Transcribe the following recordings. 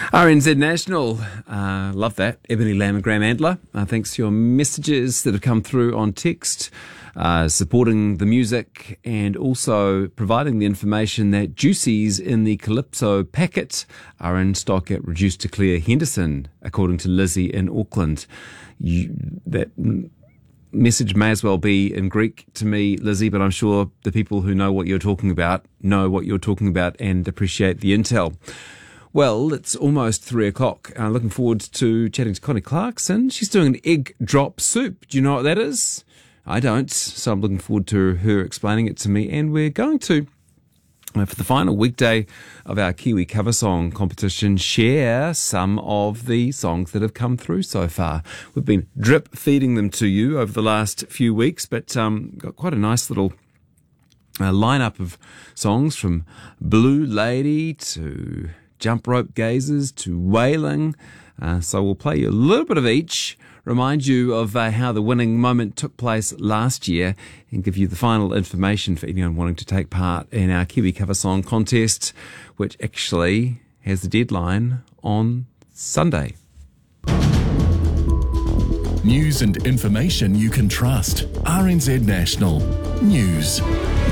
RNZ National, love that. Ebony Lamb and Graham Antler, thanks to your messages that have come through on text, supporting the music and also providing the information that juicies in the Calypso packet are in stock at reduced to clear Henderson, according to Lizzie in Auckland. That message may as well be in Greek to me, Lizzie, but I'm sure the people who know what you're talking about and appreciate the intel. Well, it's almost 3 o'clock. Looking forward to chatting to Connie Clarkson. She's doing an egg drop soup. Do you know what that is? I don't. So I'm looking forward to her explaining it to me. And we're going to, for the final weekday of our Kiwi cover song competition, share some of the songs that have come through so far. We've been drip feeding them to you over the last few weeks, but got quite a nice little lineup of songs from Blue Lady to Jump Rope Gazers to Wailing. So we'll play you a little bit of each, remind you of how the winning moment took place last year, and give you the final information for anyone wanting to take part in our Kiwi Cover Song contest, which actually has the deadline on Sunday. News and information you can trust. RNZ National News.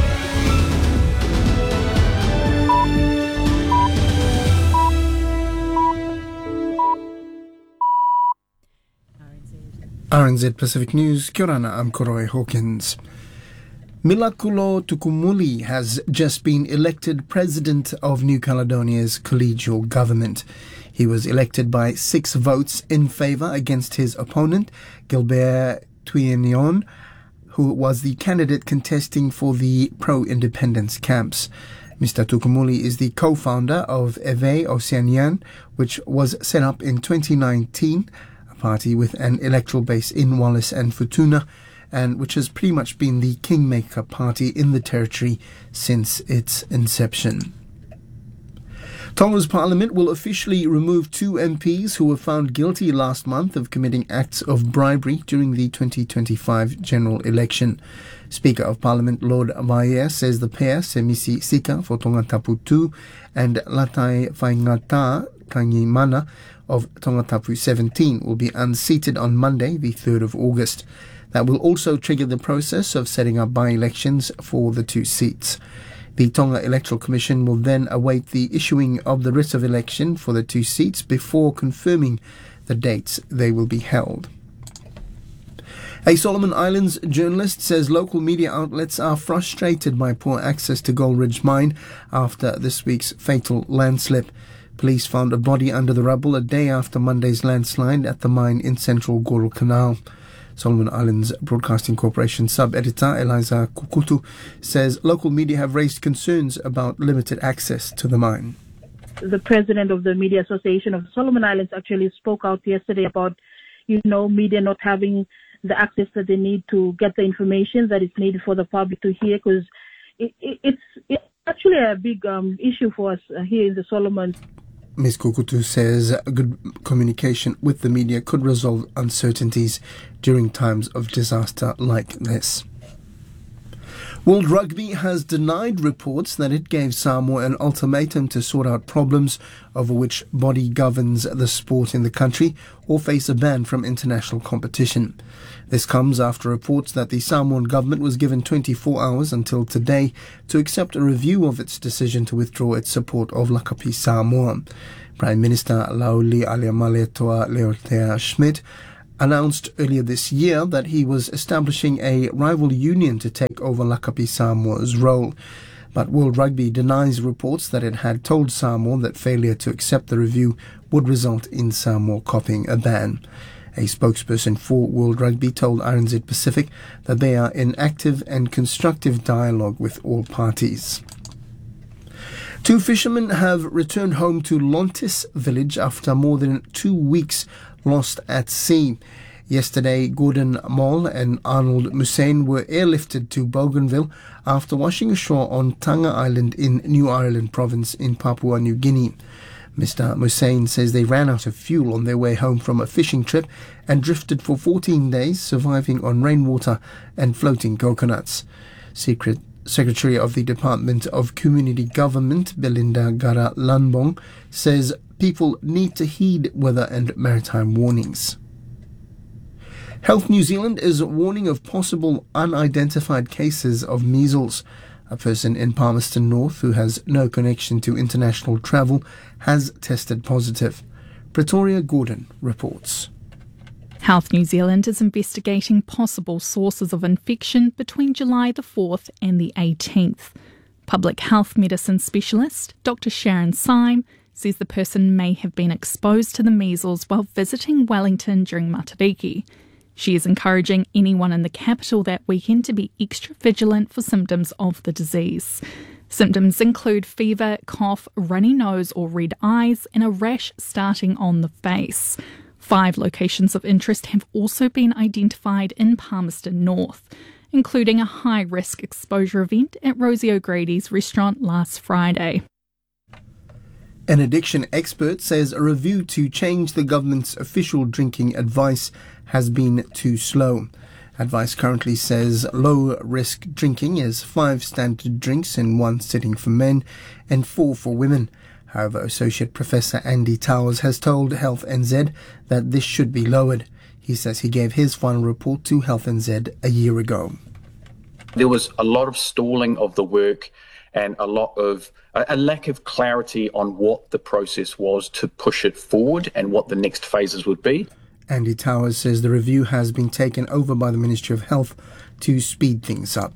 RNZ Pacific News, kia ora, I'm Koroi Hawkins. Milakulo Tukumuli has just been elected President of New Caledonia's collegial government. He was elected by 6 votes in favour against his opponent, Gilbert Tuinion, who was the candidate contesting for the pro-independence camps. Mr. Tukumuli is the co-founder of Eveille Océanienne, which was set up in 2019, party with an electoral base in Wallis and Futuna, and which has pretty much been the kingmaker party in the territory since its inception. Tonga's parliament will officially remove 2 MPs who were found guilty last month of committing acts of bribery during the 2025 general election. Speaker of Parliament Lord Vaea says the pair, Semisi Sika for Tongatapu 2 and Latai Whaingata Kangimana of Tongatapu 17 will be unseated on Monday, the 3rd of August. That will also trigger the process of setting up by-elections for the 2 seats. The Tonga Electoral Commission will then await the issuing of the writ of election for the 2 seats before confirming the dates they will be held. A Solomon Islands journalist says local media outlets are frustrated by poor access to Gold Ridge Mine after this week's fatal landslip. Police found a body under the rubble a day after Monday's landslide at the mine in central Goro Canal. Solomon Islands Broadcasting Corporation sub-editor Eliza Kukutu says local media have raised concerns about limited access to the mine. The president of the Media Association of Solomon Islands actually spoke out yesterday about, media not having the access that they need to get the information that is needed for the public to hear, because it's actually a big issue for us here in the Solomons. Ms. Kukutu says good communication with the media could resolve uncertainties during times of disaster like this. World Rugby has denied reports that it gave Samoa an ultimatum to sort out problems over which body governs the sport in the country or face a ban from international competition. This comes after reports that the Samoan government was given 24 hours until today to accept a review of its decision to withdraw its support of Lakapi Samoa. Prime Minister Lauli Aliamaletoa Leotea Schmidt announced earlier this year that he was establishing a rival union to take over Lakapi Samoa's role. But World Rugby denies reports that it had told Samoa that failure to accept the review would result in Samoa copying a ban. A spokesperson for World Rugby told RNZ Pacific that they are in active and constructive dialogue with all parties. 2 fishermen have returned home to Lontis village after more than 2 weeks lost at sea. Yesterday, Gordon Moll and Arnold Musain were airlifted to Bougainville after washing ashore on Tanga Island in New Ireland province in Papua New Guinea. Mr. Musain says they ran out of fuel on their way home from a fishing trip and drifted for 14 days, surviving on rainwater and floating coconuts. Secretary of the Department of Community Government, Belinda Gara Lanbong, says people need to heed weather and maritime warnings. Health New Zealand is warning of possible unidentified cases of measles. A person in Palmerston North who has no connection to international travel has tested positive. Pretoria Gordon reports. Health New Zealand is investigating possible sources of infection between July the 4th and the 18th. Public health medicine specialist Dr. Sharon Syme says the person may have been exposed to the measles while visiting Wellington during Matariki. She is encouraging anyone in the capital that weekend to be extra vigilant for symptoms of the disease. Symptoms include fever, cough, runny nose or red eyes, and a rash starting on the face. 5 locations of interest have also been identified in Palmerston North, including a high-risk exposure event at Rosie O'Grady's restaurant last Friday. An addiction expert says a review to change the government's official drinking advice has been too slow. Advice currently says low-risk drinking is 5 standard drinks in 1 sitting for men and 4 for women. However, Associate Professor Andy Towers has told Health NZ that this should be lowered. He says he gave his final report to Health NZ a year ago. There was a lot of stalling of the work and a lack of clarity on what the process was to push it forward and what the next phases would be. Andy Towers says the review has been taken over by the Ministry of Health to speed things up.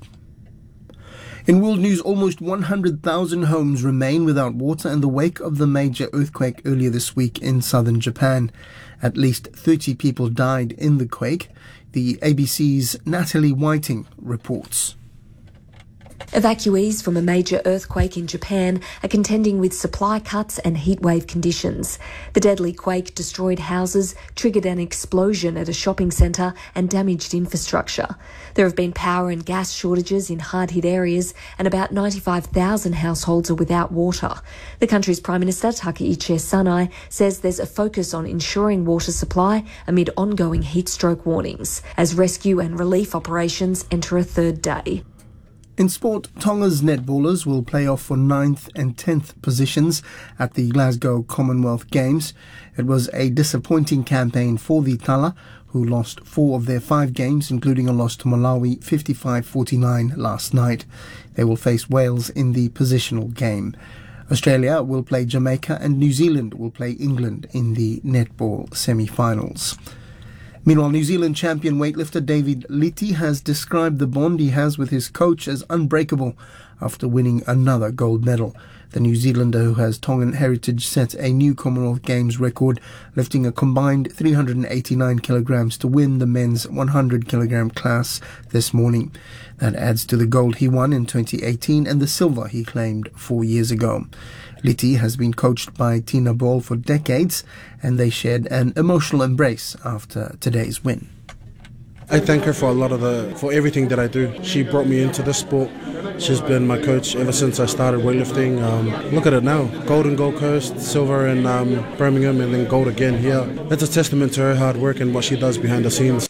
In world news, almost 100,000 homes remain without water in the wake of the major earthquake earlier this week in southern Japan. At least 30 people died in the quake. The ABC's Natalie Whiting reports. Evacuees from a major earthquake in Japan are contending with supply cuts and heatwave conditions. The deadly quake destroyed houses, triggered an explosion at a shopping centre and damaged infrastructure. There have been power and gas shortages in hard-hit areas and about 95,000 households are without water. The country's Prime Minister, Takaichi Sanai, says there's a focus on ensuring water supply amid ongoing heat stroke warnings as rescue and relief operations enter a 3rd day. In sport, Tonga's netballers will play off for 9th and 10th positions at the Glasgow Commonwealth Games. It was a disappointing campaign for the Tala, who lost 4 of their 5 games, including a loss to Malawi 55-49 last night. They will face Wales in the positional game. Australia will play Jamaica and New Zealand will play England in the netball semi-finals. Meanwhile, New Zealand champion weightlifter David Litti has described the bond he has with his coach as unbreakable after winning another gold medal. The New Zealander, who has Tongan heritage, set a new Commonwealth Games record, lifting a combined 389 kilograms to win the men's 100 kilogram class this morning. That adds to the gold he won in 2018 and the silver he claimed 4 years ago. Litti has been coached by Tina Ball for decades, and they shared an emotional embrace after today's win. I thank her for everything that I do. She brought me into this sport. She's been my coach ever since I started weightlifting. Look at it now. Gold in Gold Coast, silver in Birmingham, and then gold again here. That's a testament to her hard work and what she does behind the scenes.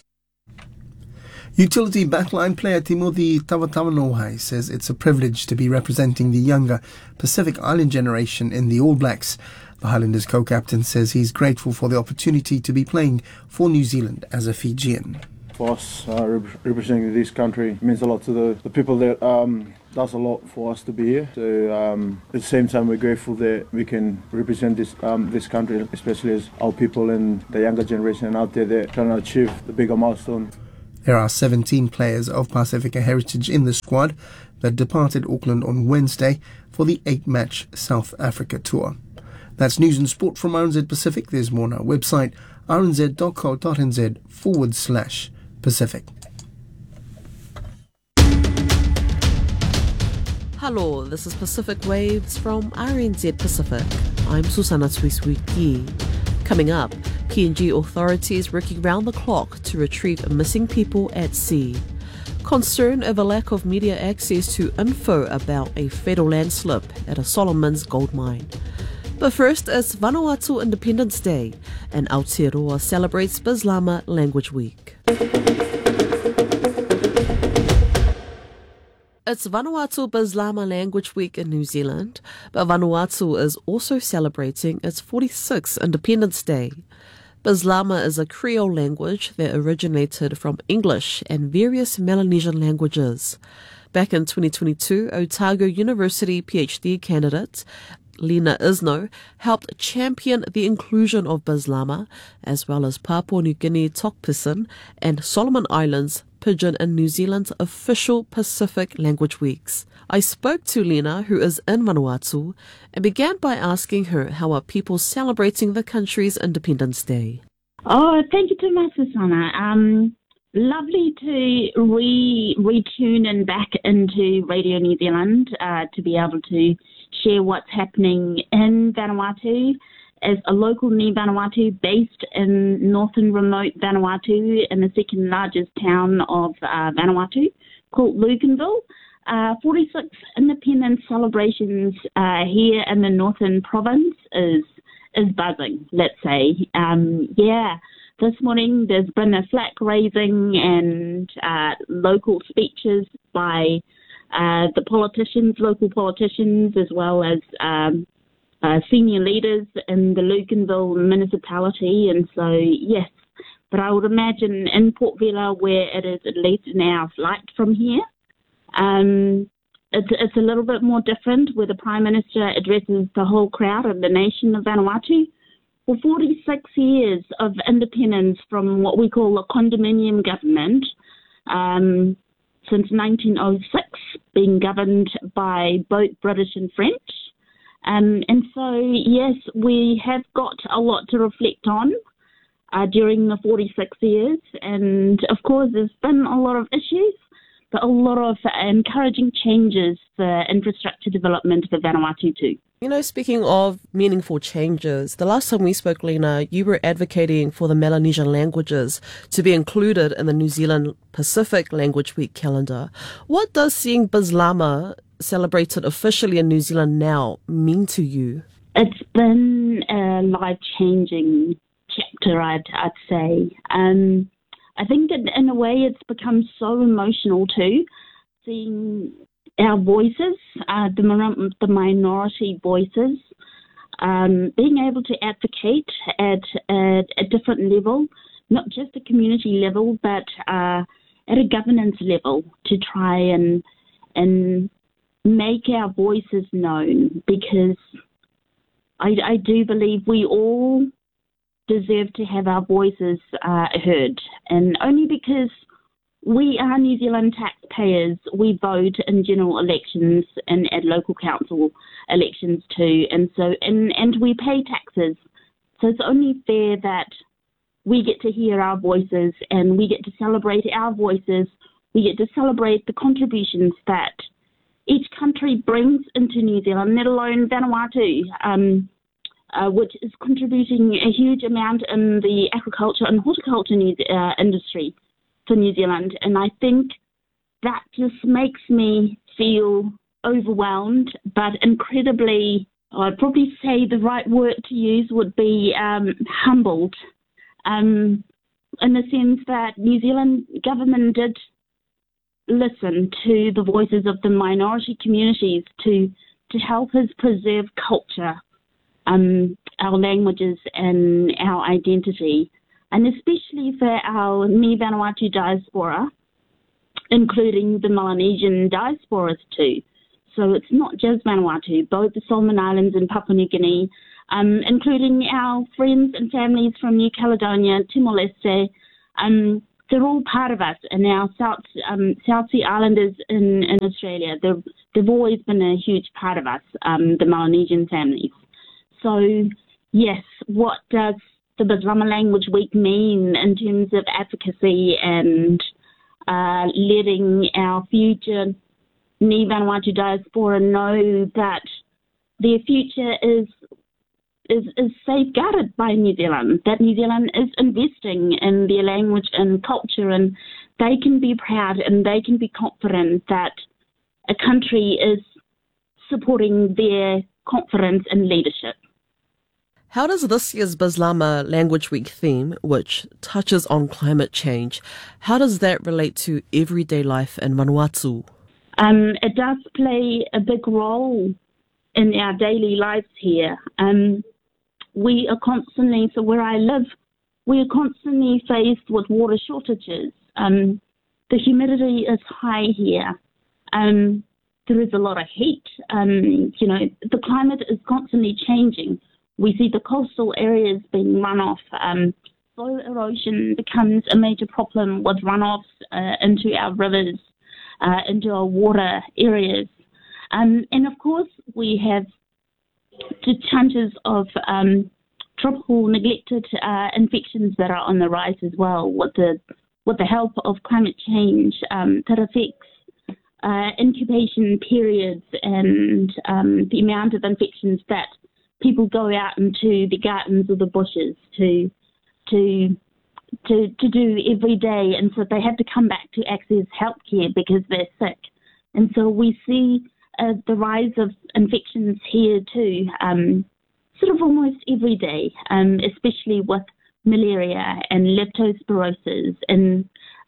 Utility backline player Timothy Tavatavanohai says it's a privilege to be representing the younger Pacific Island generation in the All Blacks. The Highlanders co-captain says he's grateful for the opportunity to be playing for New Zealand as a Fijian. For us, representing this country means a lot to the people that does a lot for us to be here. So at the same time, we're grateful that we can represent this country, especially as our people and the younger generation out there that trying to achieve the bigger milestone. There are 17 players of Pacifica heritage in the squad that departed Auckland on Wednesday for the 8-match South Africa tour. That's news and sport from RNZ Pacific. There's more on our website, rnz.co.nz/Pacific. Hello, this is Pacific Waves from RNZ Pacific. I'm Susana Twiswiki. Coming up, PNG authorities working round the clock to retrieve missing people at sea. Concern over lack of media access to info about a fatal landslip at a Solomon's gold mine. But first, it's Vanuatu Independence Day, and Aotearoa celebrates Bislama Language Week. It's Vanuatu Bislama Language Week in New Zealand, but Vanuatu is also celebrating its 46th Independence Day. Bislama is a Creole language that originated from English and various Melanesian languages. Back in 2022, Otago University PhD candidate Lena Isno helped champion the inclusion of Bislama, as well as Papua New Guinea Tok Pisin and Solomon Islands Pidgin in New Zealand's official Pacific Language Weeks. I spoke to Lena, who is in Vanuatu, and began by asking her how are people celebrating the country's Independence Day. Oh, thank you too much, Susanna. Lovely to retune and back into Radio New Zealand to be able to share what's happening in Vanuatu as a local Ni Vanuatu based in northern remote Vanuatu in the second largest town of Vanuatu called Luganville. 46 independence celebrations here in the northern province is buzzing, let's say. This morning there's been a flag raising and local speeches by the politicians, local politicians, as well as senior leaders in the Luganville municipality. And so, yes, but I would imagine in Port Vila, where it is at least an hour flight from here, it's a little bit more different, where the Prime Minister addresses the whole crowd of the nation of Vanuatu. For 46 years of independence from what we call a condominium government, since 1906, being governed by both British and French. And so, yes, we have got a lot to reflect on during the 46 years. And, of course, there's been a lot of issues, but a lot of encouraging changes for infrastructure development for Vanuatu too. You know, speaking of meaningful changes, the last time we spoke, Lena, you were advocating for the Melanesian languages to be included in the New Zealand Pacific Language Week calendar. What does seeing Bislama celebrated officially in New Zealand now mean to you? It's been a life-changing chapter, I'd say. I think in a way it's become so emotional too, seeing our voices, the minority voices, being able to advocate at a different level, not just a community level, but at a governance level, to try and make our voices known, because I do believe we all deserve to have our voices heard, and only because we are New Zealand taxpayers, we vote in general elections and at local council elections too, and so and we pay taxes. So it's only fair that we get to hear our voices and we get to celebrate our voices. We get to celebrate the contributions that each country brings into New Zealand, let alone Vanuatu, which is contributing a huge amount in the agriculture and horticulture industry for New Zealand. And I think that just makes me feel overwhelmed, but incredibly, I'd probably say the right word to use would be humbled, in the sense that New Zealand government did listen to the voices of the minority communities to help us preserve culture, our languages and our identity, and especially for our Ni Vanuatu diaspora, including the Melanesian diasporas too. So it's not just Vanuatu, both the Solomon Islands and Papua New Guinea, including our friends and families from New Caledonia, Timor-Leste. They're all part of us, and our South Sea Islanders in Australia. They've always been a huge part of us, the Melanesian families. So, yes, what does the Bislama Language Week mean in terms of advocacy and letting our future Ni Vanuatu diaspora know that their future is safeguarded by New Zealand, that New Zealand is investing in their language and culture, and they can be proud and they can be confident that a country is supporting their confidence and leadership. How does this year's Bislama Language Week theme, which touches on climate change, how does that relate to everyday life in Vanuatu? It does play a big role in our daily lives here. We are constantly, so where I live, we are constantly faced with water shortages. The humidity is high here. There is a lot of heat. The climate is constantly changing. We see the coastal areas being run off. Soil erosion becomes a major problem with runoffs into our rivers, into our water areas. And of course, we have the chances of tropical neglected infections that are on the rise as well, with the help of climate change that affects incubation periods and the amount of infections that people go out into the gardens or the bushes to do every day, and so they have to come back to access healthcare because they're sick. And so we see the rise of infections here too, sort of almost every day, especially with malaria and leptospirosis, and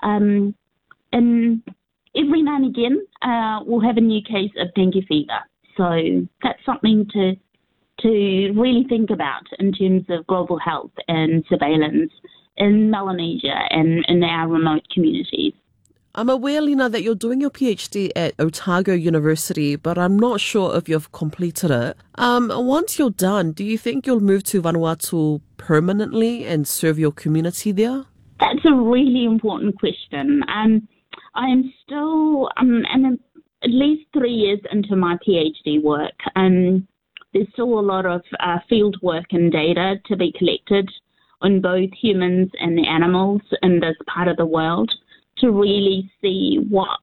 every now and again we'll have a new case of dengue fever. So that's something to really think about in terms of global health and surveillance in Melanesia and in our remote communities. I'm aware, Lina, that you're doing your PhD at Otago University, but I'm not sure if you've completed it. Once you're done, do you think you'll move to Vanuatu permanently and serve your community there? That's a really important question. I am still at least 3 years into my PhD work, and there's still a lot of field work and data to be collected on both humans and the animals in this part of the world to really see what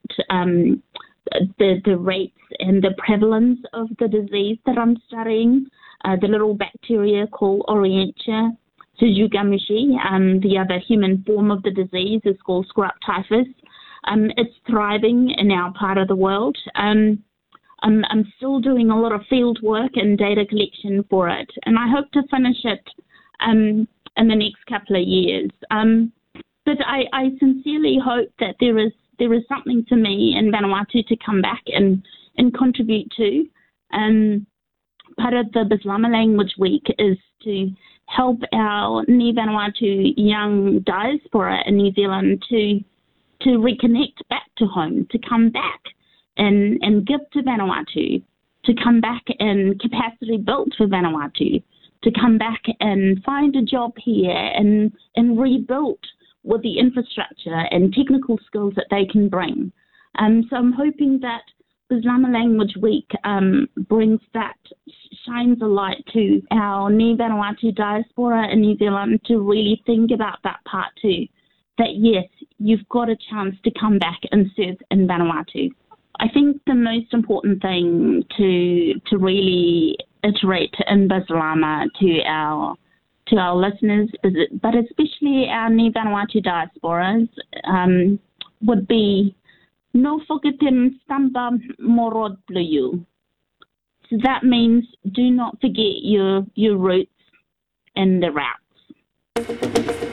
the rates and the prevalence of the disease that I'm studying. The little bacteria called Orientia Suzugamushi, the other human form of the disease is called scrub typhus. It's thriving in our part of the world. I'm still doing a lot of field work and data collection for it, and I hope to finish it in the next couple of years. But I sincerely hope that there is something for me in Vanuatu to come back and contribute to. Part of the Bislama Language Week is to help our Ni Vanuatu young diaspora in New Zealand to reconnect back to home, to come back and give to Vanuatu, to come back and capacity built for Vanuatu, to come back and find a job here and rebuild with the infrastructure and technical skills that they can bring. So I'm hoping that Bislama Language Week brings that, shines a light to our Ni Vanuatu diaspora in New Zealand to really think about that part too, that yes, you've got a chance to come back and serve in Vanuatu. I think the most important thing to really iterate in Bislama to our listeners, but especially our Ni Vanuatu diasporas, would be no forgetem stamba morod bluyu. So that means do not forget your roots and the routes.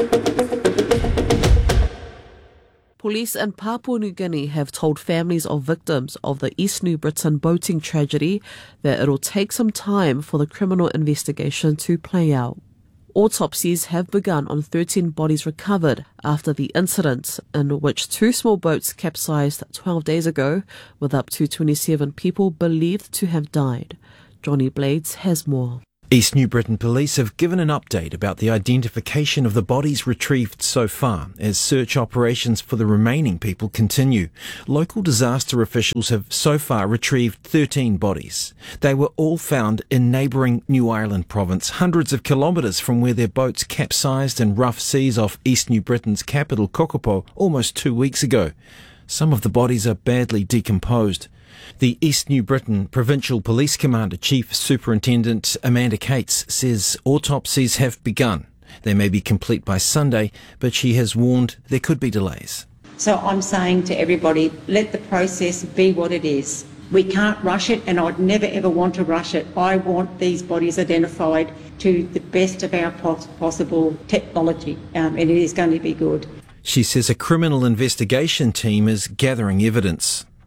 Police in Papua New Guinea have told families of victims of the East New Britain boating tragedy that it'll take some time for the criminal investigation to play out. Autopsies have begun on 13 bodies recovered after the incident, in which 2 small boats capsized 12 days ago, with up to 27 people believed to have died. Johnny Blades has more. East New Britain Police have given an update about the identification of the bodies retrieved so far as search operations for the remaining people continue. Local disaster officials have so far retrieved 13 bodies. They were all found in neighbouring New Ireland province, hundreds of kilometres from where their boats capsized in rough seas off East New Britain's capital, Kokopo, almost 2 weeks ago. Some of the bodies are badly decomposed. The East New Britain Provincial Police Commander Chief Superintendent Amanda Cates says autopsies have begun. They may be complete by Sunday, but she has warned there could be delays. So I'm saying to everybody, let the process be what it is. We can't rush it, and I'd never ever want to rush it. I want these bodies identified to the best of our possible technology, and it is going to be good. She says a criminal investigation team is gathering evidence.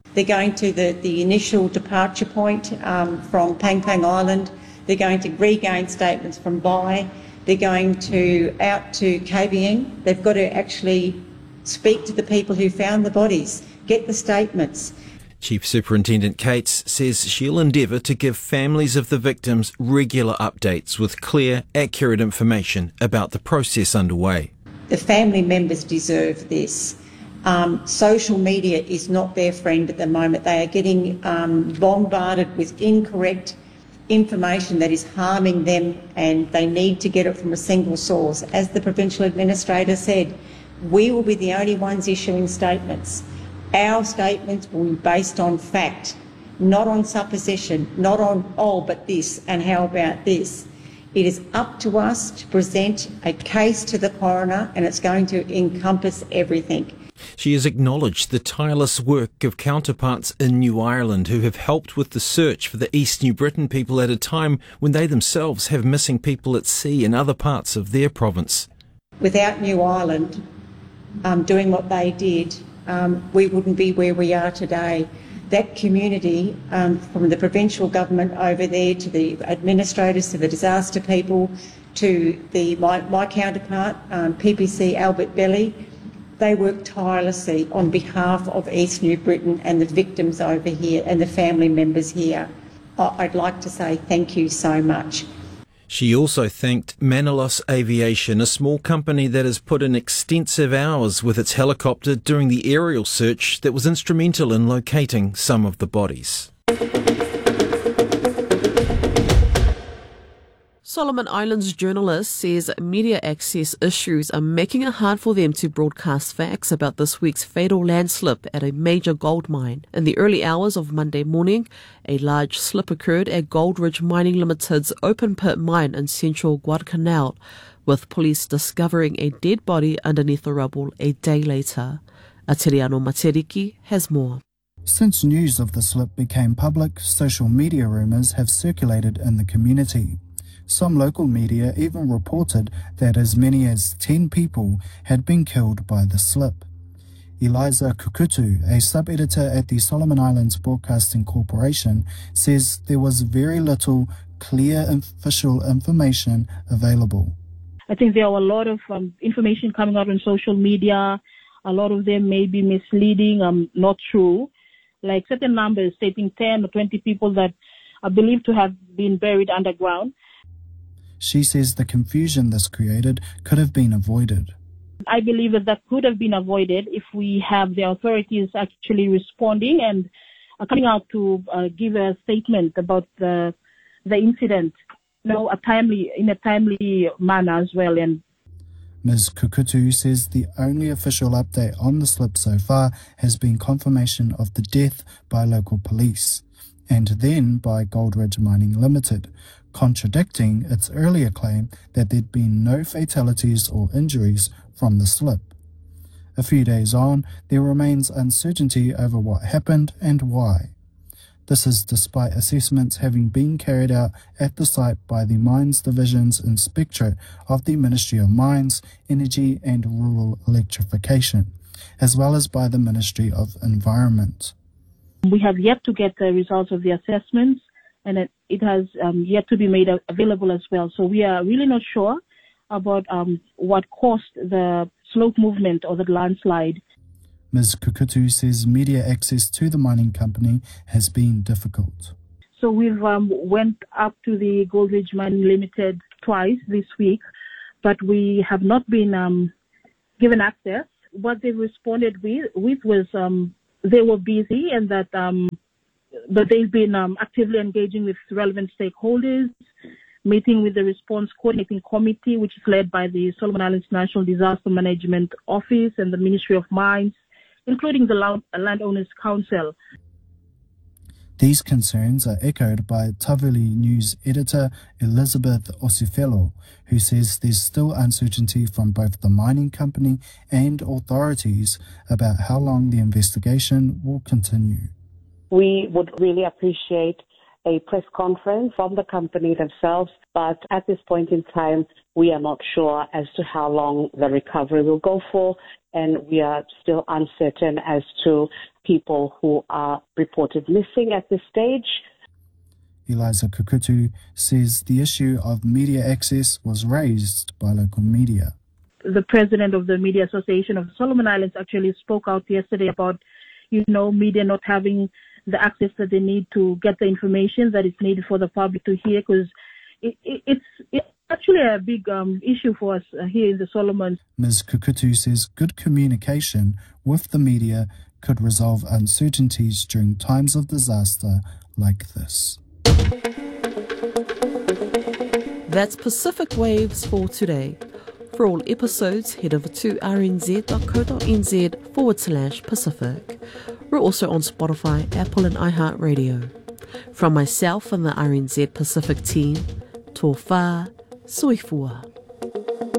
They're going to the initial departure point from Pang Pang Island. They're going to regain statements from Bai. They're going out to KBN. They've got to actually speak to the people who found the bodies, get the statements. Chief Superintendent Cates says she'll endeavour to give families of the victims regular updates with clear, accurate information about the process underway. The family members deserve this. Social media is not their friend at the moment. They are getting bombarded with incorrect information that is harming them, and they need to get it from a single source. As the Provincial Administrator said, we will be the only ones issuing statements. Our statements will be based on fact, not on supposition, not on, oh, but this, and how about this. It is up to us to present a case to the coroner, and it's going to encompass everything. She has acknowledged the tireless work of counterparts in New Ireland who have helped with the search for the East New Britain people at a time when they themselves have missing people at sea in other parts of their province. Without New Ireland doing what they did, we wouldn't be where we are today. That community, from the provincial government over there to the administrators, to the disaster people, to my counterpart, PPC Albert Belly, they work tirelessly on behalf of East New Britain and the victims over here and the family members here. I'd like to say thank you so much. She also thanked Manalos Aviation, a small company that has put in extensive hours with its helicopter during the aerial search that was instrumental in locating some of the bodies. Solomon Islands journalist says media access issues are making it hard for them to broadcast facts about this week's fatal landslip at a major gold mine. In the early hours of Monday morning, a large slip occurred at Goldridge Mining Limited's open pit mine in central Guadalcanal, with police discovering a dead body underneath the rubble a day later. Atiriano Materiki has more. Since news of the slip became public, social media rumours have circulated in the community. Some local media even reported that as many as 10 people had been killed by the slip. Eliza Kukutu, a sub-editor at the Solomon Islands Broadcasting Corporation, says there was very little clear official information available. I think there are a lot of information coming out on social media. A lot of them may be misleading, not true. Like certain numbers stating 10 or 20 people that are believed to have been buried underground. She says the confusion this created could have been avoided. I believe that could have been avoided if we have the authorities actually responding and coming out to give a statement about the incident, in a timely manner as well. And Ms. Kukutu says the only official update on the slip so far has been confirmation of the death by local police, and then by Goldridge Mining Limited, contradicting its earlier claim that there'd been no fatalities or injuries from the slip. A few days on, there remains uncertainty over what happened and why. This is despite assessments having been carried out at the site by the Mines Division's Inspectorate of the Ministry of Mines, Energy and Rural Electrification, as well as by the Ministry of Environment. We have yet to get the results of the assessments, and it has yet to be made available as well. So we are really not sure about what caused the slope movement or the landslide. Ms. Kukutu says media access to the mining company has been difficult. So we've went up to the Goldridge Mining Limited twice this week, but we have not been given access. What they responded with was they were busy and that but they've been actively engaging with relevant stakeholders, meeting with the Response Coordinating Committee, which is led by the Solomon Islands National Disaster Management Office and the Ministry of Mines, including the Landowners Council. These concerns are echoed by Tavuli News editor Elizabeth Osifelo, who says there's still uncertainty from both the mining company and authorities about how long the investigation will continue. We would really appreciate a press conference from the company themselves, but at this point in time, we are not sure as to how long the recovery will go for, and we are still uncertain as to people who are reported missing at this stage. Eliza Kukutu says the issue of media access was raised by local media. The president of the Media Association of Solomon Islands actually spoke out yesterday about, media not having the access that they need to get the information that is needed for the public to hear, because it's actually a big issue for us here in the Solomons. Ms. Kukutu says good communication with the media could resolve uncertainties during times of disaster like this. That's Pacific Waves for today. For all episodes, head over to rnz.co.nz/Pacific. We're also on Spotify, Apple and iHeartRadio. From myself and the RNZ Pacific team, tō whā, soifua.